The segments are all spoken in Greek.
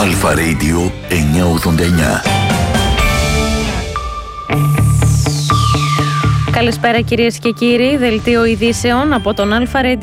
Αλφα Radio 989. Καλησπέρα κυρίες και κύριοι, δελτίο ειδήσεων από τον Αλφα Radio 989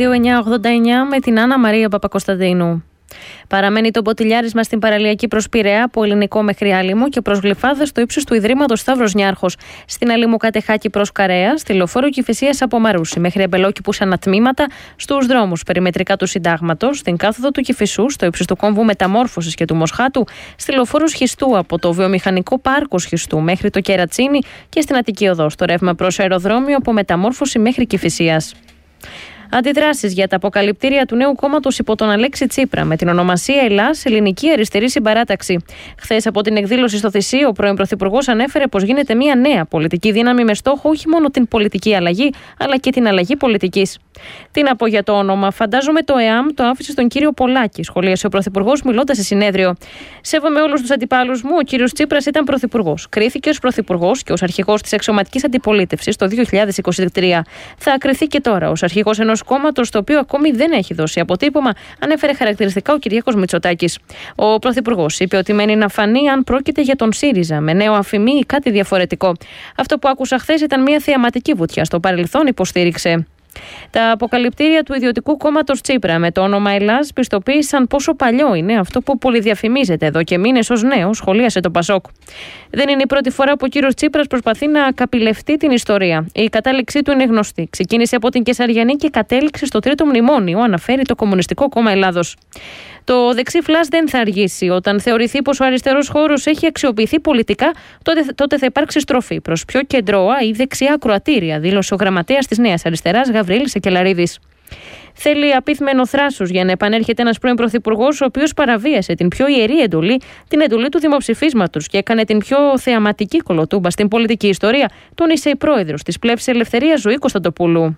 με την Άννα Μαρία Παπακοσταντίνου. Παραμένει το μποτιλιάρισμα στην παραλιακή προς Πειραιά από Ελληνικό μέχρι Άλυμο και προς Γλυφάδες στο ύψος του Ιδρύματος Σταύρος Νιάρχος. Στην Άλυμο Κατεχάκη προς Καρέα, στη Λεωφόρο Κηφισίας από Μαρούσι μέχρι Εμπελόκηπους ανατμήματα, στους δρόμους περιμετρικά του Συντάγματος, στην κάθοδο του Κηφισού, στο ύψος του κόμβου Μεταμόρφωσης και του Μοσχάτου, στη Λεωφόρο Σχιστού από το Βιομηχανικό Πάρκο Σχιστού μέχρι το Κερατσίνι και στην Αττική Οδό, στο ρεύμα προς αεροδρόμιο από Μεταμόρφωση μέχρι Κηφισίας. Αντιδράσεις για τα αποκαλυπτήρια του νέου κόμματος υπό τον Αλέξη Τσίπρα με την ονομασία Ελλάς Ελληνική Αριστερή Συμπαράταξη. Χθες από την εκδήλωση στο Θησί, ο πρώην Πρωθυπουργός ανέφερε πως γίνεται μια νέα πολιτική δύναμη με στόχο όχι μόνο την πολιτική αλλαγή, αλλά και την αλλαγή πολιτικής. Τι να πω για το όνομα, φαντάζομαι το ΕΑΜ το άφησε στον κύριο Πολάκη, σχολίασε ο Πρωθυπουργός μιλώντας σε συνέδριο. Σέβομαι όλους τους αντιπάλους μου, ο κύριος Τσίπρας ήταν Πρωθυπουργός. Κρίθηκε ως Πρωθυπουργός και ως αρχηγός της αξιωματικής αντιπολίτευσης το 2023. Θα κριθεί και τώρα ως αρχηγός ενός κόμματος το οποίο ακόμη δεν έχει δώσει αποτύπωμα, ανέφερε χαρακτηριστικά ο Κυριάκος Μητσοτάκης. Ο Πρωθυπουργός είπε ότι μένει να φανεί αν πρόκειται για τον ΣΥΡΙΖΑ με νέο αφημί ή κάτι διαφορετικό. Αυτό που άκουσα χθες ήταν μια θεαματική βουτιά στο παρελθόν, υποστήριξε. Τα αποκαλυπτήρια του ιδιωτικού κόμματος Τσίπρα με το όνομα Ελλάς πιστοποίησαν πόσο παλιό είναι αυτό που πολυδιαφημίζεται εδώ και μήνες ως νέο, σχολίασε το Πασόκ. Δεν είναι η πρώτη φορά που ο κύριος Τσίπρας προσπαθεί να καπηλευτεί την ιστορία. Η κατάληξή του είναι γνωστή. Ξεκίνησε από την Κεσαριανή και κατέληξε στο Τρίτο Μνημόνιο, αναφέρει το Κομμουνιστικό Κόμμα Ελλάδος. Το δεξί φλας δεν θα αργήσει. Όταν θεωρηθεί πως ο αριστερός χώρος έχει αξιοποιηθεί πολιτικά, τότε θα υπάρξει στροφή προς πιο κεντρώα ή δεξιά ακροατήρια, δήλωσε ο γραμματέας της Νέας Αριστεράς Γαβρίλης Σεκελαρίδης. Θέλει απίθμενο θράσος για να επανέρχεται ένας πρώην πρωθυπουργός, ο οποίος παραβίασε την πιο ιερή εντολή, την εντολή του δημοψηφίσματος και έκανε την πιο θεαματική κολοτούμπα στην πολιτική ιστορία, τόνισε η πρόεδρος της Πλεύσης Ελευθερίας Ζωή Κωνσταντοπούλου.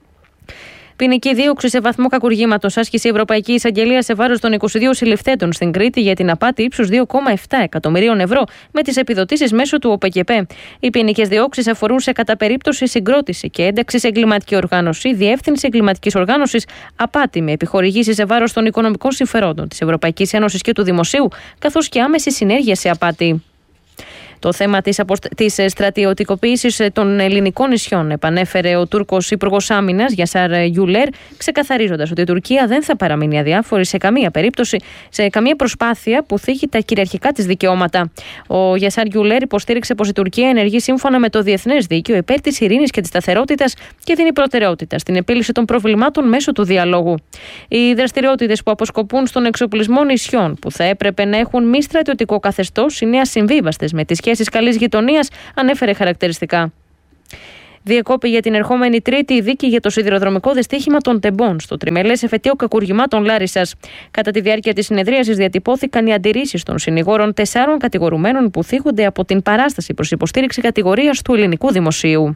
Ποινική δίωξη σε βαθμό κακουργήματος άσκησε η Ευρωπαϊκή Εισαγγελία σε βάρος των 22 συλληφθέντων στην Κρήτη για την απάτη ύψους 2,7 εκατομμυρίων ευρώ με τις επιδοτήσεις μέσω του ΟΠΕΚΕΠΕ. Οι ποινικές διώξεις αφορούν σε κατά περίπτωση συγκρότηση και ένταξη σε εγκληματική οργάνωση, διεύθυνση εγκληματικής οργάνωσης, απάτη με επιχορηγήσεις σε βάρος των οικονομικών συμφερόντων της Ευρωπαϊκής Ένωσης και του Δημοσίου, καθώς και άμεση συνέργεια σε απάτη. Το θέμα της στρατιωτικοποίησης των ελληνικών νησιών επανέφερε ο Τούρκος Υπουργός Άμυνας Γιασάρ Γιουλέρ, ξεκαθαρίζοντας ότι η Τουρκία δεν θα παραμείνει αδιάφορη σε καμία περίπτωση, σε καμία προσπάθεια που θίγει τα κυριαρχικά της δικαιώματα. Ο Γιασάρ Γιουλέρ υποστήριξε πως η Τουρκία ενεργεί σύμφωνα με το διεθνές δίκαιο υπέρ της ειρήνης και της σταθερότητας και δίνει προτεραιότητα στην επίλυση των προβλημάτων μέσω του διαλόγου. Οι δραστηριότητες που αποσκοπούν στον εξοπλισμό νησιών, που θα έπρεπε να έχουν μη στρατιωτικό καθεστώς, είναι ασυμβίβαστες με τις σχέσεις καλής γειτονίας, ανέφερε χαρακτηριστικά. Διεκόπη για την ερχόμενη Τρίτη η δίκη για το σιδηροδρομικό δυστύχημα των Τεμπών στο τριμελές εφετείο κακουργημάτων Λάρισσας. Κατά τη διάρκεια της συνεδρίασης διατυπώθηκαν οι αντιρρήσεις των συνηγόρων 4 κατηγορουμένων που θίγονται από την παράσταση προς υποστήριξη κατηγορίας του ελληνικού δημοσίου.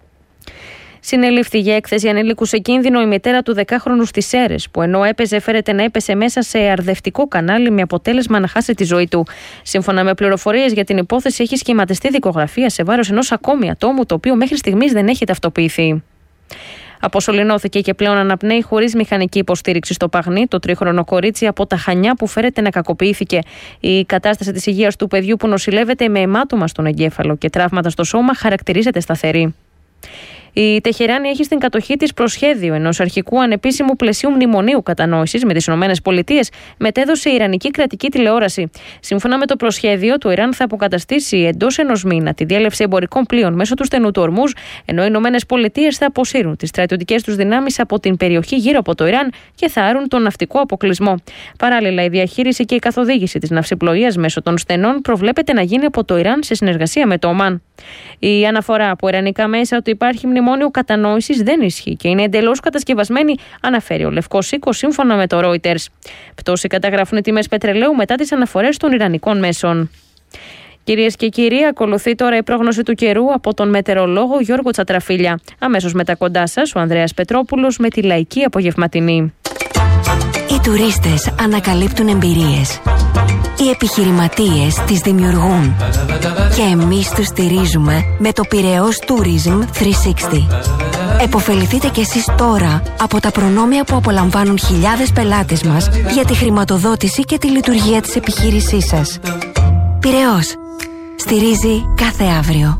Συνελήφθη για έκθεση ανήλικου σε κίνδυνο η μητέρα του 10χρονου στις Σέρρες, που ενώ έπαιζε φέρεται να έπεσε μέσα σε αρδευτικό κανάλι με αποτέλεσμα να χάσει τη ζωή του. Σύμφωνα με πληροφορίες για την υπόθεση, έχει σχηματιστεί δικογραφία σε βάρος ενός ακόμη ατόμου, το οποίο μέχρι στιγμής δεν έχει ταυτοποιηθεί. Αποσωληνώθηκε και πλέον αναπνέει χωρίς μηχανική υποστήριξη στο Παγνί το 3χρονο κορίτσι από τα Χανιά που φέρεται να κακοποιήθηκε. Η κατάσταση της υγείας του παιδιού, που νοσηλεύεται με αιμάτωμα στον εγκέφαλο και τραύματα στο σώμα, χαρακτηρίζεται σταθερή. Η Τεχεράνη έχει στην κατοχή της προσχέδιο ενός αρχικού ανεπίσημου πλαισίου μνημονίου κατανόησης με τις ΗΠΑ, μετέδωσε η Ιρανική κρατική τηλεόραση. Σύμφωνα με το προσχέδιο, το Ιράν θα αποκαταστήσει εντός ενός μήνα τη διέλευση εμπορικών πλοίων μέσω του στενού του Ορμούζ, ενώ οι ΗΠΑ θα αποσύρουν τις στρατιωτικές τους δυνάμεις από την περιοχή γύρω από το Ιράν και θα άρουν τον ναυτικό αποκλεισμό. Παράλληλα, η διαχείριση και η καθοδήγηση της ναυσιπλοείας μέσω των στενών προβλέπεται να γίνει από το Ιράν σε συνεργασία με το Ομάν. Η αναφορά από ιρανικά μέσα ότι υπάρχει μνημόνιο κατανόησης δεν ισχύει και είναι εντελώς κατασκευασμένη, αναφέρει ο Λευκός Οίκος σύμφωνα με το Reuters. Πτώση καταγράφουν οι τιμές πετρελαίου μετά τις αναφορές των ιρανικών μέσων. Κυρίες και κύριοι, ακολουθεί τώρα η πρόγνωση του καιρού από τον μετεωρολόγο Γιώργο Τσατραφίλια. Αμέσως μετά κοντά σας ο Ανδρέας Πετρόπουλος με τη λαϊκή απογευματινή. Οι τουρίστες ανακαλύπτουν εμπειρίες. Οι επιχειρηματίες τις δημιουργούν. Και εμείς τους στηρίζουμε με το Πειραιώς Tourism 360. Εποφεληθείτε κι εσείς τώρα από τα προνόμια που απολαμβάνουν χιλιάδες πελάτες μας για τη χρηματοδότηση και τη λειτουργία της επιχείρησής σας. Πειραιώς. Στηρίζει κάθε αύριο.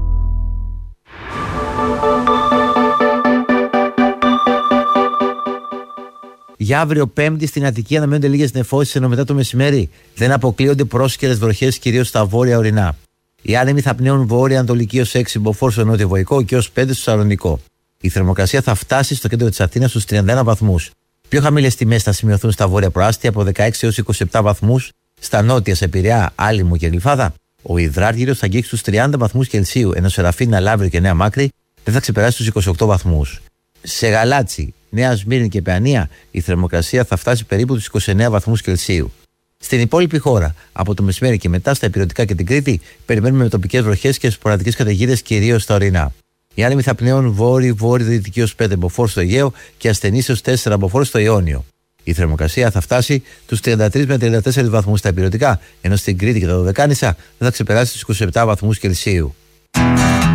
Για αύριο Πέμπτη στην Αττική αναμένονται λίγες νεφώσεις, ενώ μετά το μεσημέρι δεν αποκλείονται πρόσκαιρες βροχές, κυρίως στα βόρεια ορεινά. Οι άνεμοι θα πνέουν βόρεια-ανατολική ως 6 μποφόρ στο νότιο-βορεικό και ως 5 στο Σαλονικό. Η θερμοκρασία θα φτάσει στο κέντρο της Αθήνας στους 31 βαθμούς. Πιο χαμηλές τιμές θα σημειωθούν στα βόρεια προάστια από 16 έως 27 βαθμούς, στα νότια σε Πειραιά, Άλυμο και Γλυφάδα. Ο υδράργυρος θα αγγίξει τους 30 βαθμούς Κελσίου, ενώ σε Ραφίνα, Λαύριο και Νέα Μάκρη δεν θα ξεπεράσει τους 28 βαθμούς. Σε Γαλάτσι, Νέα Σμύρνη και Παιανία η θερμοκρασία θα φτάσει περίπου τους 29 βαθμούς Κελσίου. Στην υπόλοιπη χώρα, από το μεσημέρι και μετά στα Ηπειρωτικά και την Κρήτη, περιμένουμε με τοπικές βροχές και σποραδικές καταιγίδες κυρίως στα ορεινά. Οι άνεμοι θα πνέουν βόρειο-δυτική ως 5 μποφόρ στο Αιγαίο και ασθενείς ως 4 μποφόρ στο Ιόνιο. Η θερμοκρασία θα φτάσει τους 33 με 34 βαθμούς στα Ηπειρωτικά, ενώ στην Κρήτη και τα Δωδεκάνησα δεν θα ξεπεράσει τους 27 βαθμούς Κελσίου.